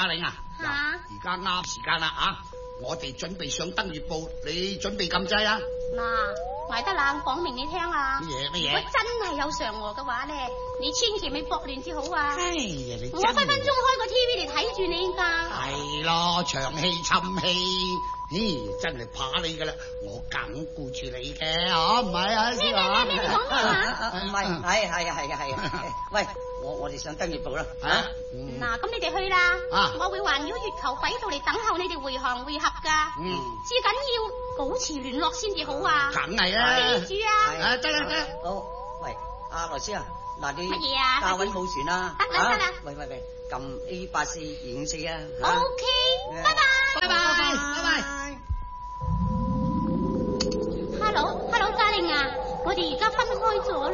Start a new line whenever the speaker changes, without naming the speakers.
家玲啊，嗱，而家啱時間啦啊！我哋準備上登月報，你準備撳掣啊？
嗱，艾德冷講明你聽啊！
乜嘢？
如果真係有嫦娥嘅話咧，你千祈咪搏亂至好啊！
哎呀，你
我分分鐘開個 TV 嚟睇住你噶。
係咯，長氣侵氣，咦，真係怕你噶啦！我梗顧住你嘅，啊唔係啊？
咩？你講咩話？
唔係，係。喂，我哋上登月報啦。
嗱，咁你哋去啦。我會環繞月球軌道嚟等候你哋會航會合噶。至緊要保持聯絡先至好啊。
梗係啦。
記住啊。
得啦。
好，喂，阿羅斯啊，嗱你
乜嘢啊？
教穩冇船啦。
得啦。
喂，撳 A8424啊。
OK，拜拜。